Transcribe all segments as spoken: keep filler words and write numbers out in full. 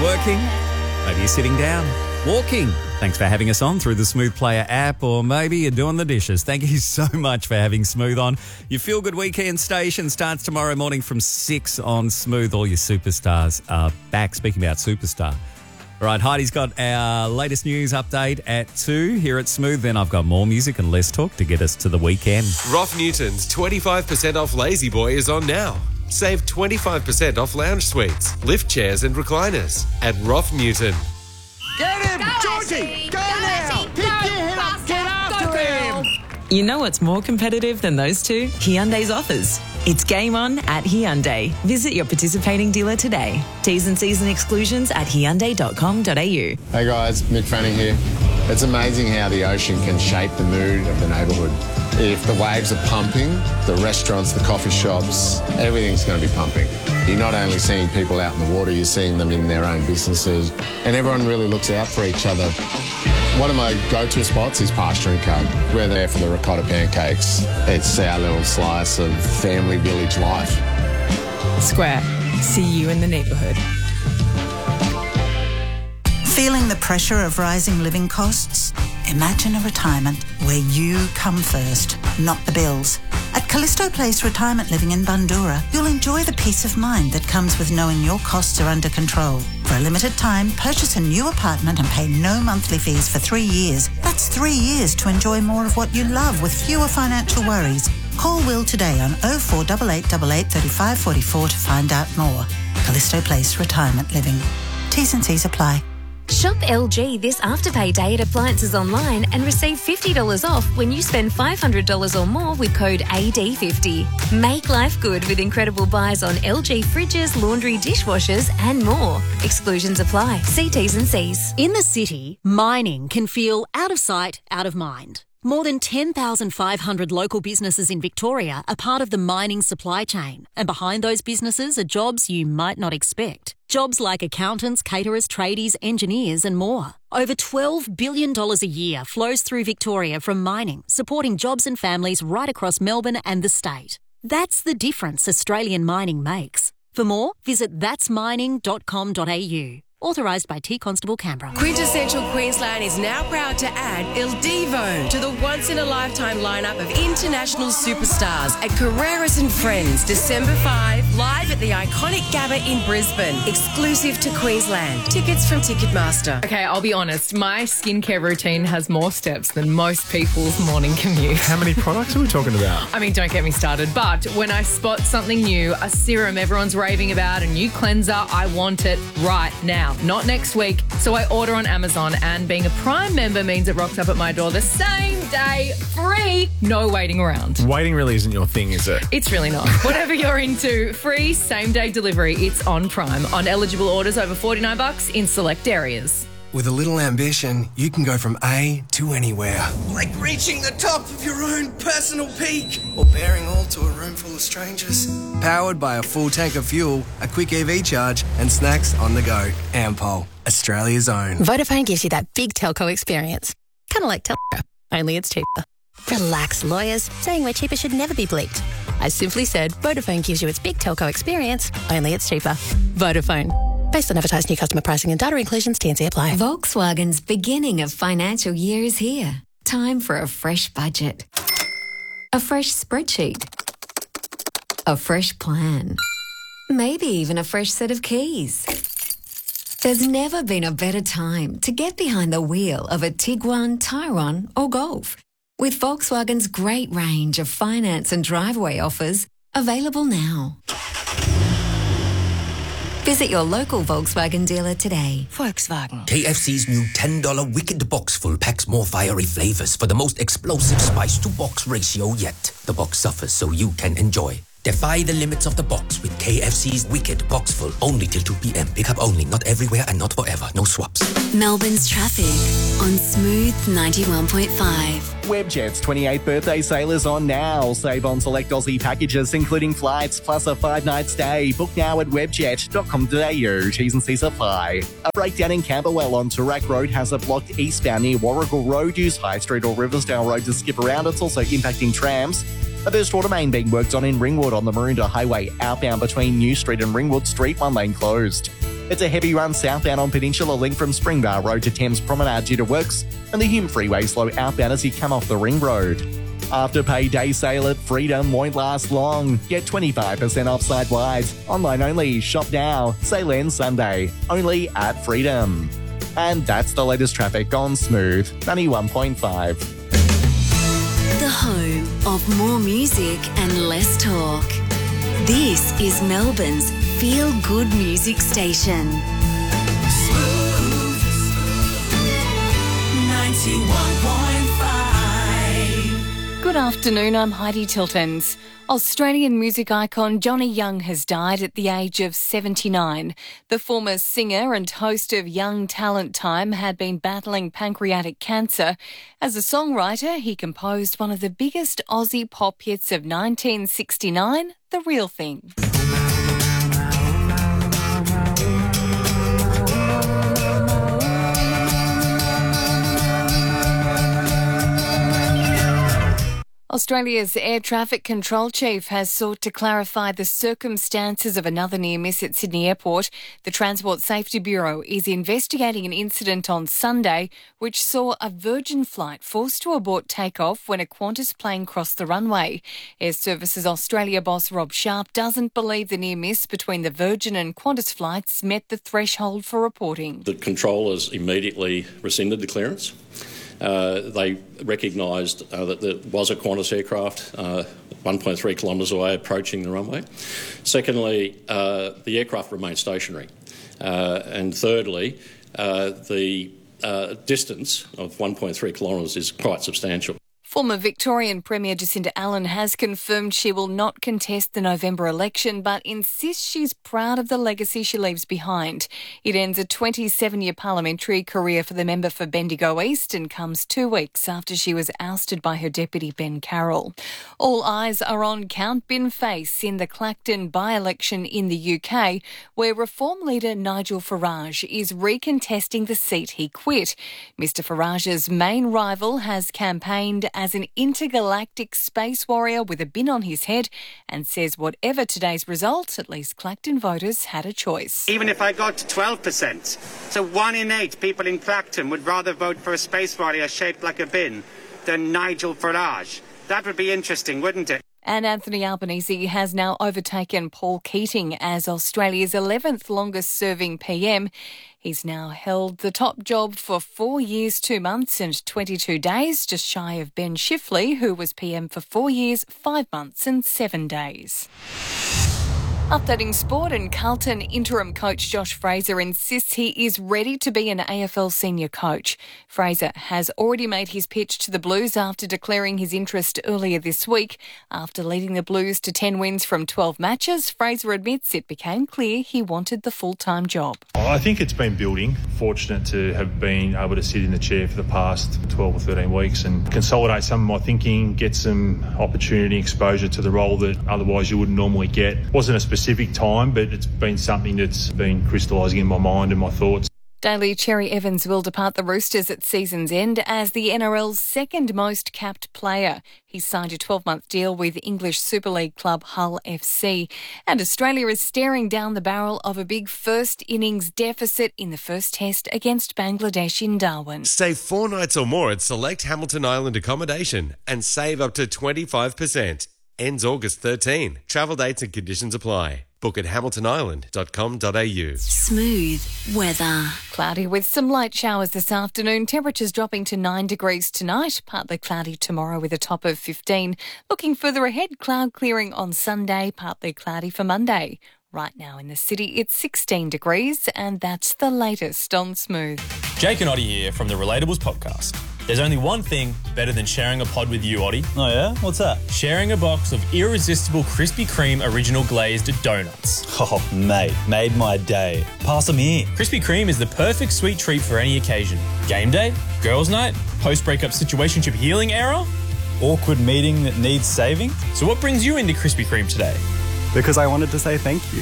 working, maybe you're sitting down, walking. Thanks for having us on through the Smooth Player app, or maybe you're doing the dishes. Thank you so much for having Smooth on. Your Feel Good Weekend station starts tomorrow morning from six on Smooth. All your superstars are back. Speaking about superstar. All right, Heidi's got our latest news update at two here at Smooth. Then I've got more music and less talk to get us to the weekend. Roth Newton's twenty-five percent off Lazy Boy is on now. Save twenty-five percent off lounge suites, lift chairs and recliners at Roth Newton. Get him, Go, Georgie! Ashley. Go, Go, now! Ashley. Pick Go, your head up, faster. get after Go, girl. him! You know what's more competitive than those two? Hyundai's offers. It's game on at Hyundai. Visit your participating dealer today. T's and C's and exclusions at hyundai dot com dot a u. Hey guys, Mick Fanning here. It's amazing how the ocean can shape the mood of the neighbourhood. If the waves are pumping, the restaurants, the coffee shops, everything's going to be pumping. You're not only seeing people out in the water, you're seeing them in their own businesses, and everyone really looks out for each other. One of my go-to spots is Pasture and Cub. We're there for the ricotta pancakes. It's our little slice of family village life. Square. See you in the neighbourhood. Feeling the pressure of rising living costs? Imagine a retirement where you come first, not the bills. At Callisto Place Retirement Living in Bundoora, you'll enjoy the peace of mind that comes with knowing your costs are under control. For a limited time, purchase a new apartment and pay no monthly fees for three years. That's three years to enjoy more of what you love with fewer financial worries. Call Will today on oh four eight eight eight eight, three five four four to find out more. Callisto Place Retirement Living. T's and C's apply. Shop L G this Afterpay Day at Appliances Online and receive fifty dollars off when you spend five hundred dollars or more with code A D fifty. Make life good with incredible buys on L G fridges, laundry, dishwashers and more. Exclusions apply. See T's and C's. In the city, mining can feel out of sight, out of mind. More than ten thousand five hundred local businesses in Victoria are part of the mining supply chain, and behind those businesses are jobs you might not expect. Jobs like accountants, caterers, tradies, engineers and more. Over twelve billion dollars a year flows through Victoria from mining, supporting jobs and families right across Melbourne and the state. That's the difference Australian mining makes. For more, visit that's mining dot com dot a u. Authorised by T Constable Canberra. Quintessential Queensland is now proud to add Il Divo to the once-in-a-lifetime lineup of international superstars at Carreras and Friends, December fifth, live at the iconic Gabba in Brisbane, exclusive to Queensland. Tickets from Ticketmaster. Okay, I'll be honest, my skincare routine has more steps than most people's morning commute. How many products are we talking about? I mean, don't get me started, but when I spot something new, a serum everyone's raving about, a new cleanser, I want it right now. Not next week. So I order on Amazon, and being a Prime member means it rocks up at my door the same day, free, no waiting around. Waiting really isn't your thing, is it? It's really not. Whatever you're into, free same day delivery. It's on Prime on eligible orders over forty-nine bucks in select areas. With a little ambition, you can go from A to anywhere. Like reaching the top of your own personal peak. Or bearing all to a room full of strangers. Powered by a full tank of fuel, a quick E V charge, and snacks on the go. Ampol, Australia's own. Vodafone gives you that big telco experience. Kind of like telco, only it's cheaper. Relax, lawyers. Saying we're cheaper should never be bleeped. I simply said Vodafone gives you its big telco experience, only it's cheaper. Vodafone. Based on advertised new customer pricing and data inclusions, T and C apply. Volkswagen's beginning of financial year is here. Time for a fresh budget. A fresh spreadsheet. A fresh plan. Maybe even a fresh set of keys. There's never been a better time to get behind the wheel of a Tiguan, Tyrone or Golf. With Volkswagen's great range of finance and driveway offers available now. Visit your local Volkswagen dealer today. Volkswagen. K F C's new ten dollar Wicked Box Full packs more fiery flavors for the most explosive spice-to-box ratio yet. The box suffers so you can enjoy. Defy the limits of the box with K F C's Wicked Box Full. Only till two p.m. Pick up only, not everywhere and not forever. No swaps. Melbourne's traffic on Smooth ninety-one point five. Webjet's twenty-eighth birthday sale is on now. Save on select Aussie packages, including flights, plus a five-night stay. Book now at webjet dot com dot a u. T's and C's apply. A breakdown in Camberwell on Toorak Road has it blocked eastbound near Warrigal Road. Use High Street or Riversdale Road to skip around. It's also impacting trams. A burst water main being worked on in Ringwood on the Maroondah Highway, outbound between New Street and Ringwood Street, one lane closed. It's a heavy run southbound on Peninsula Link from Springbar Road to Thames Promenade due to works, and the Hume Freeway slow outbound as you come off the Ring Road. Afterpay day sale at Freedom won't last long. Get twenty-five percent off site-wide. Online only. Shop now. Sale ends Sunday. Only at Freedom. And that's the latest traffic on Smooth ninety-one point five. The home of more music and less talk. This is Melbourne's feel-good music station. Smooth ninety-one point five. Good afternoon, I'm Heidi Tiltons. Australian music icon Johnny Young has died at the age of seventy-nine. The former singer and host of Young Talent Time had been battling pancreatic cancer. As a songwriter, he composed one of the biggest Aussie pop hits of nineteen sixty-nine, The Real Thing. Australia's Air Traffic Control Chief has sought to clarify the circumstances of another near miss at Sydney Airport. The Transport Safety Bureau is investigating an incident on Sunday which saw a Virgin flight forced to abort takeoff when a Qantas plane crossed the runway. Air Services Australia boss Rob Sharp doesn't believe the near miss between the Virgin and Qantas flights met the threshold for reporting. The controllers immediately rescinded the clearance. Uh, they recognised uh, that there was a Qantas aircraft uh, one point three kilometres away approaching the runway. Secondly, uh, the aircraft remained stationary. Uh, and thirdly, uh, the uh, distance of one point three kilometres is quite substantial. Former Victorian Premier Jacinda Allen has confirmed she will not contest the November election but insists she's proud of the legacy she leaves behind. It ends a twenty-seven-year parliamentary career for the member for Bendigo East and comes two weeks after she was ousted by her deputy Ben Carroll. All eyes are on Count Bin Face in the Clacton by-election in the U K, where Reform leader Nigel Farage is recontesting the seat he quit. Mister Farage's main rival has campaigned as an intergalactic space warrior with a bin on his head and says whatever today's result, at least Clacton voters had a choice. Even if I got to twelve percent, so one in eight people in Clacton would rather vote for a space warrior shaped like a bin than Nigel Farage. That would be interesting, wouldn't it? And Anthony Albanese has now overtaken Paul Keating as Australia's eleventh longest-serving P M. He's now held the top job for four years, two months and twenty-two days, just shy of Ben Shifley, who was P M for four years, five months and seven days. Updating sport, and Carlton interim coach Josh Fraser insists he is ready to be an A F L senior coach. Fraser has already made his pitch to the Blues after declaring his interest earlier this week. After leading the Blues to ten wins from twelve matches, Fraser admits it became clear he wanted the full-time job. I think it's been building. Fortunate to have been able to sit in the chair for the past twelve or thirteen weeks and consolidate some of my thinking, get some opportunity, exposure to the role that otherwise you wouldn't normally get. Wasn't a specific time, but it's been something that's been crystallising in my mind and my thoughts. Daly Cherry Evans will depart the Roosters at season's end as the N R L's second most capped player. He signed a twelve-month deal with English Super League club Hull F C. And Australia is staring down the barrel of a big first innings deficit in the first test against Bangladesh in Darwin. Save four nights or more at select Hamilton Island accommodation and save up to twenty-five percent. Ends August thirteenth. Travel dates and conditions apply. Book at hamilton island dot com dot a u. Smooth weather. Cloudy with some light showers this afternoon. Temperatures dropping to nine degrees tonight. Partly cloudy tomorrow with a top of fifteen. Looking further ahead, cloud clearing on Sunday. Partly cloudy for Monday. Right now in the city, it's sixteen degrees, and that's the latest on Smooth. Jake and Oddie here from the Relatables podcast. There's only one thing better than sharing a pod with you, Oddie. Oh yeah? What's that? Sharing a box of irresistible Krispy Kreme original glazed donuts. Oh, mate, made my day. Pass them here. Krispy Kreme is the perfect sweet treat for any occasion. Game day, girls' night, post-breakup situationship healing era, awkward meeting that needs saving. So what brings you into Krispy Kreme today? Because I wanted to say thank you.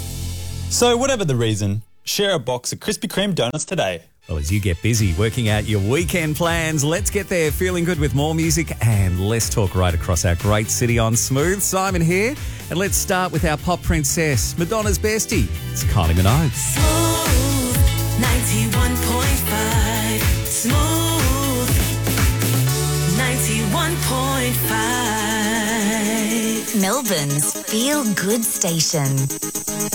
So whatever the reason, share a box of Krispy Kreme donuts today. Well, as you get busy working out your weekend plans, let's get there feeling good with more music and less talk right across our great city on Smooth. Simon here, and let's start with our pop princess, Madonna's bestie. It's Kylie Minogue. ninety-one point five. Smooth. ninety-one point five. Melbourne's Feel Good Station.